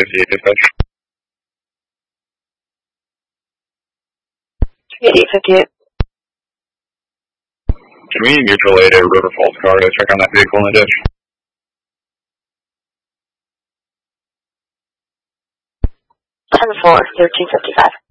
58 dispatch. 5858. Can we mutual aid a River Falls car to check on that vehicle in the ditch? 10-4, 1355.